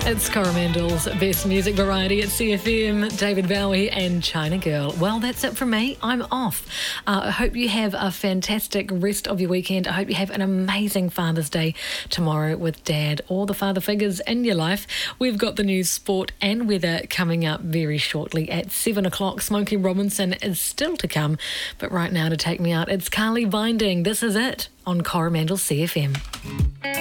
It's Coromandel's Best Music Variety at CFM. David Bowie and China Girl. Well, that's it from me. I'm off. I hope you have a fantastic rest of your weekend. I hope you have an amazing Father's Day tomorrow with Dad or the father figures in your life. We've got the news, sport and weather coming up very shortly at 7 o'clock. Smokey Robinson is still to come. But right now to take me out, it's Carly Binding. This is it on Coromandel CFM.